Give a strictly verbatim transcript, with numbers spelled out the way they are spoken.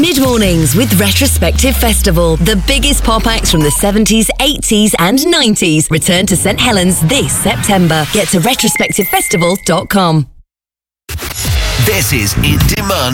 Mid-mornings with Retrospective Festival. The biggest pop acts from the seventies, eighties and nineties return to St Helens this September. Get to retrospective festival dot com. This is In Demand